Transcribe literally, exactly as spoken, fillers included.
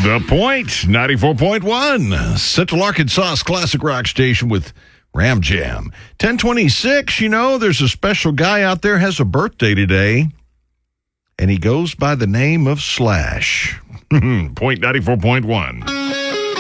The Point, ninety-four point one, Central Arkansas's classic rock station with Ram Jam. ten twenty-six, you know, there's a special guy out there has a birthday today, and he goes by the name of Slash. Point ninety-four point one.